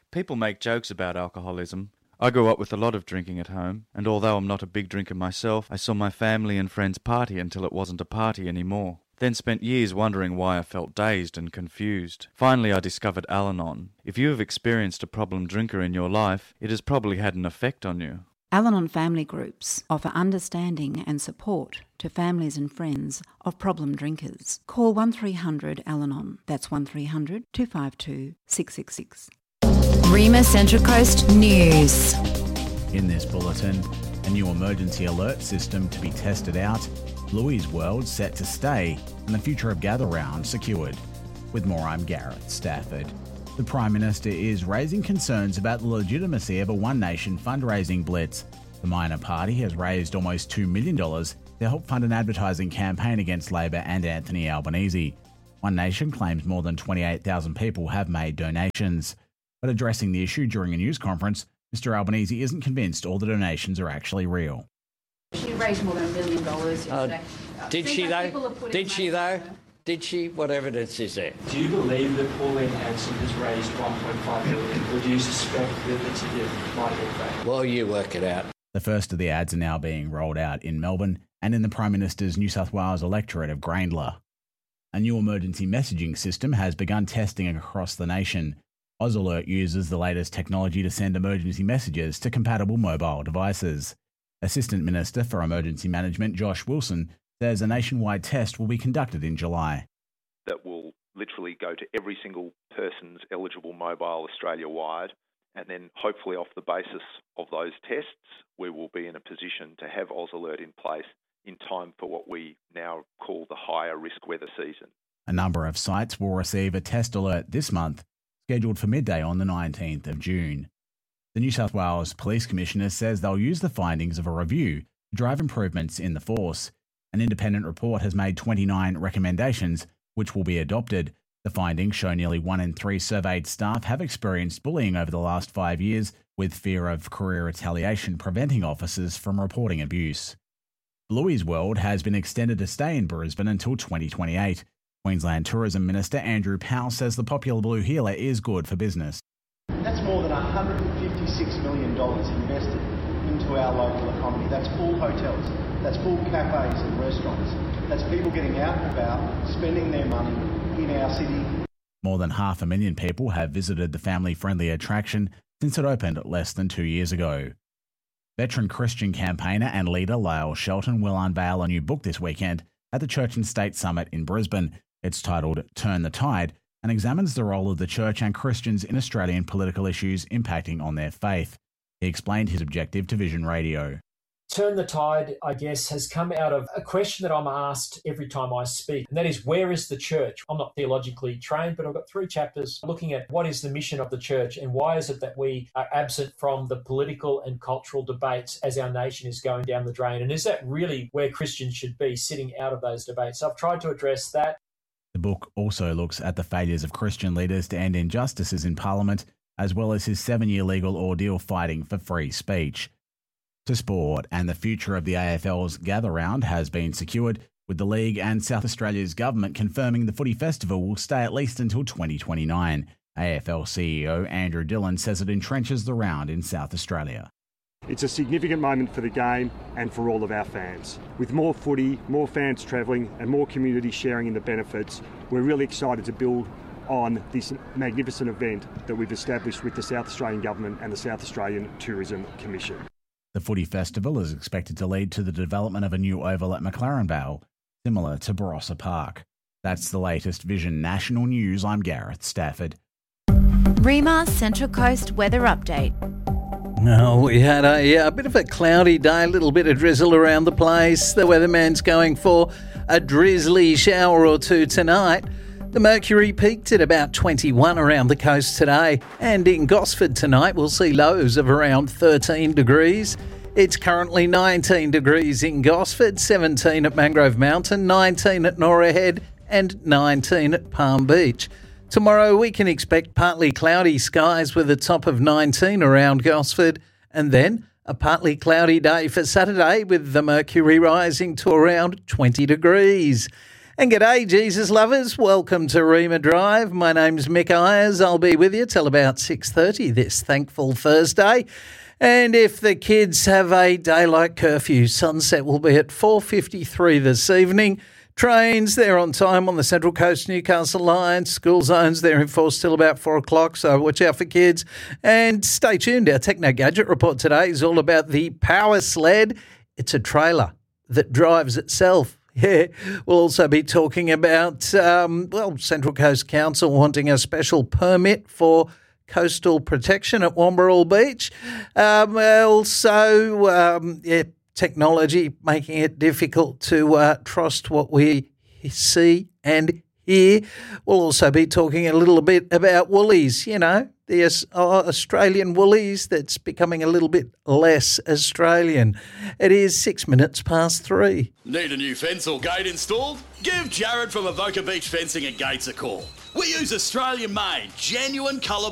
People make jokes about alcoholism. I grew up with a lot of drinking at home, and although I'm not a big drinker myself, I saw my family and friends party until it wasn't a party anymore. Then spent years wondering why I felt dazed and confused. Finally, I discovered Al-Anon. If you have experienced a problem drinker in your life, it has probably had an effect on you. Al-Anon family groups offer understanding and support to families and friends of problem drinkers. Call 1300 Al-Anon. That's 1300 252 666. Rima Central Coast News. In this bulletin, a new emergency alert system to be tested out, Bluey's World set to stay, and the future of Gather Round secured. With more, I'm Gareth Stafford. The Prime Minister is raising concerns about the legitimacy of a One Nation fundraising blitz. The minor party has raised almost $2 million to help fund an advertising campaign against Labor and Anthony Albanese. One Nation claims more than 28,000 people have made donations. But addressing the issue during a news conference, Mr Albanese isn't convinced all the donations are actually real. She raised more than $1 million yesterday. Did she though? Did she though? Did she? What evidence is there? Do you believe that Pauline Hanson has raised $1.5 million, or do you suspect that the ticket might be fake? Well, you work it out. The first of the ads are now being rolled out in Melbourne and in the Prime Minister's New South Wales electorate of Grayndler. A new emergency messaging system has begun testing across the nation. AusAlert uses the latest technology to send emergency messages to compatible mobile devices. Assistant Minister for Emergency Management Josh Wilson says a nationwide test will be conducted in July. That will literally go to every single person's eligible mobile Australia-wide, and then hopefully off the basis of those tests, we will be in a position to have AusAlert in place in time for what we now call the higher risk weather season. A number of sites will receive a test alert this month, scheduled for midday on the 19th of June. The New South Wales Police Commissioner says they'll use the findings of a review to drive improvements in the force. An independent report has made 29 recommendations, which will be adopted. The findings show nearly 1 in 3 surveyed staff have experienced bullying over the last 5 years, with fear of career retaliation preventing officers from reporting abuse. Bluey's World has been extended to stay in Brisbane until 2028. Queensland Tourism Minister Andrew Powell says the popular Blue Heeler is good for business. That's more than $156 million invested into our local economy. That's full hotels, that's full cafes and restaurants. That's people getting out and about, spending their money in our city. More than 500,000 people have visited the family-friendly attraction since it opened less than 2 years ago. Veteran Christian campaigner and leader Lyle Shelton will unveil a new book this weekend at the Church and State Summit in Brisbane. It's titled Turn the Tide and examines the role of the church and Christians in Australian political issues impacting on their faith. He explained his objective to Vision Radio. Turn the tide, I guess, has come out of a question that I'm asked every time I speak, and that is, where is the church? I'm not theologically trained, but I've got 3 chapters looking at what is the mission of the church and why is it that we are absent from the political and cultural debates as our nation is going down the drain, and is that really where Christians should be, sitting out of those debates? So I've tried to address that. The book also looks at the failures of Christian leaders to end injustices in Parliament, as well as his 7-year legal ordeal fighting for free speech. To sport, and the future of the AFL's Gather Round has been secured, with the league and South Australia's government confirming the footy festival will stay at least until 2029. AFL CEO Andrew Dillon says it entrenches the round in South Australia. It's a significant moment for the game and for all of our fans. With more footy, more fans travelling and more community sharing in the benefits, we're really excited to build on this magnificent event that we've established with the South Australian Government and the South Australian Tourism Commission. The footy festival is expected to lead to the development of a new oval at McLaren Vale, similar to Barossa Park. That's the latest Vision National News. I'm Gareth Stafford. Rima Central Coast weather update. No, we had a bit of a cloudy day, a little bit of drizzle around the place. The weatherman's going for a drizzly shower or two tonight. The mercury peaked at about 21 around the coast today, and in Gosford tonight we'll see lows of around 13 degrees. It's currently 19 degrees in Gosford, 17 at Mangrove Mountain, 19 at Norah Head and 19 at Palm Beach. Tomorrow we can expect partly cloudy skies with a top of 19 around Gosford, and then a partly cloudy day for Saturday with the mercury rising to around 20 degrees. And g'day, Jesus lovers. Welcome to Rima Drive. My name's Mick Ayers. I'll be with you till about 6:30 this thankful Thursday. And if the kids have a daylight curfew, sunset will be at 4:53 this evening. Trains, they're on time on the Central Coast Newcastle line. School zones, they're in force till about 4 o'clock, so watch out for kids. And stay tuned. Our Techno Gadget report today is all about the Power Sled. It's a trailer that drives itself. Yeah, we'll also be talking about, Central Coast Council wanting a special permit for coastal protection at Wamberal Beach. Technology making it difficult to trust what we see and hear. We'll also be talking a little bit about Woolies, the Australian Woolies that's becoming a little bit less Australian. It is 6 minutes past 3. Need a new fence or gate installed? Give Jared from Avoca Beach Fencing and Gates a call. We use Australian-made, genuine colour